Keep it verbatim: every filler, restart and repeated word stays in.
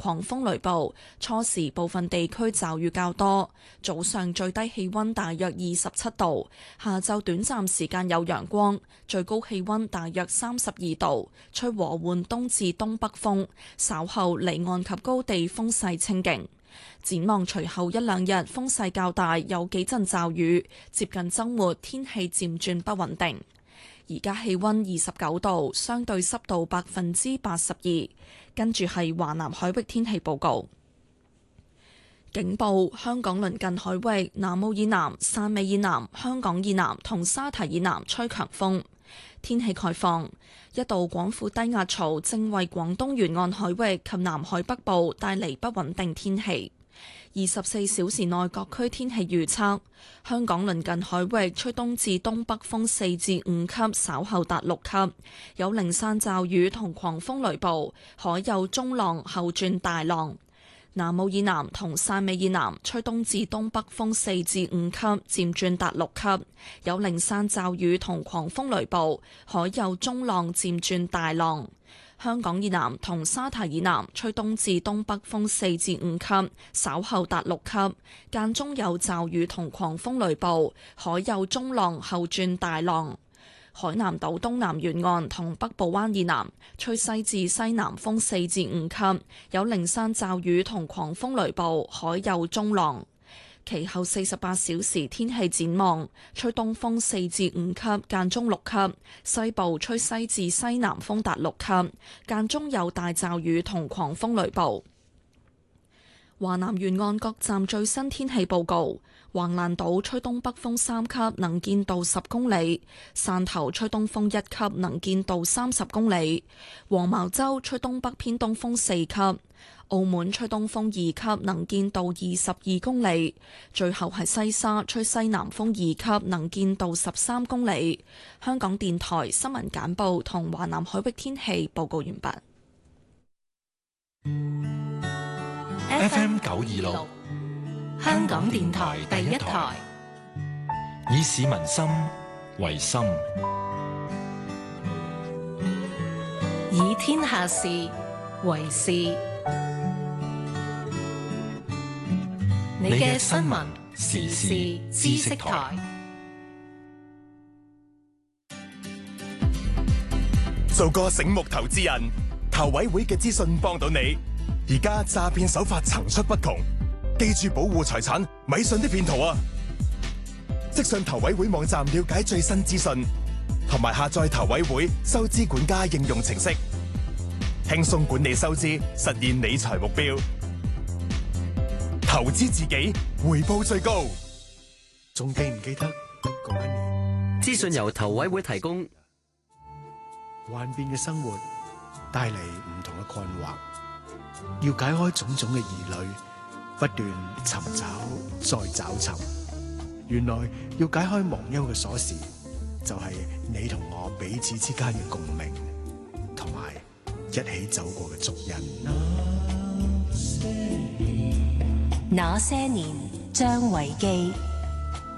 狂風雷暴，初時部分地區驟雨較多，早上最低氣溫大約二十七度，下晝短暫時間有陽光，最高氣溫大約三十二度，吹和緩東至東北風，稍後離岸及高地風勢清勁。展望隨後一兩日風勢較大，有幾陣驟雨，接近週末天氣漸轉不穩定。而家氣溫二十九度，相對濕度百分之八十二。跟住係華南海域天氣報告。警報：香港鄰近海域南澳以南、汕尾以南、香港以南同沙堤以南吹強風。天氣概況：一道廣闊低壓槽正為廣東沿岸海域及南海北部帶嚟不穩定天氣。二十四小時內各區天氣預測：香港鄰近海域吹東至東北風四至五級，稍後達六級，有零散驟雨同狂風雷暴，海有中浪後轉大浪。南澳以南同汕尾以南吹東至東北風四至五級，漸轉達六級，有零散驟雨同狂風雷暴，海有中浪漸轉大浪。香港以南同沙堤以南吹東至東北風四至五級，稍後達六級，間中有驟雨同狂風雷暴，海有中浪後轉大浪。海南島東南沿岸同北部灣以南吹西至西南風四至五級，有零散驟雨同狂風雷暴，海有中浪。其後四十八小時天氣展望：吹東風四至五級，間中六級；西部吹西至西南風達六級，間中有大驟雨同狂風雷暴。華南沿岸各站最新天氣報告：橫瀾島吹東北風三級，能見度十公里；汕頭吹東風一級，能見度三十公里；黃茅洲吹東北偏東風四級；澳門吹東風二級，能見度二十二公里；最後係西沙吹西南風二級，能見度十三公里。香港電台新聞簡報同華南海域天氣報告完畢。 F M 九二六，香港電台第一台，以市民心為心， 以天下事為事。你嘅新聞時事知識台， 做個醒目投資人，投委會嘅資訊幫到你。而家詐騙手法層出不窮，記住保護財產，咪信啲騙徒啊！即上投委會網站了解最新資訊，同埋下載投委會收支管家應用程式，輕鬆管理收支，實現理財目標。投資自己，回報最高。仲記唔記得嗰一年？ 資訊由投委會提供。 幻變嘅生活帶嚟唔同嘅困惑。要解開種種嘅疑慮，不斷尋找再找尋。原來要解開忘憂嘅鎖匙，就係你同我彼此之間嘅共鳴，同埋一起走過嘅足印。 那些年，張維基。